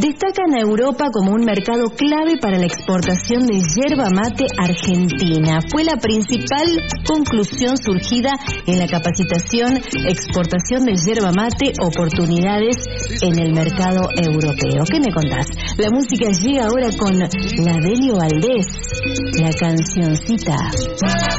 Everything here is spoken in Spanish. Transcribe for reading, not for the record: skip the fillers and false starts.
destacan a Europa como un mercado clave para la exportación de yerba mate argentina. Fue la principal conclusión surgida en la capacitación Exportación de yerba mate, oportunidades en el mercado europeo. ¿Qué me contás? La música llega ahora con la Delio Valdés, la cancioncita.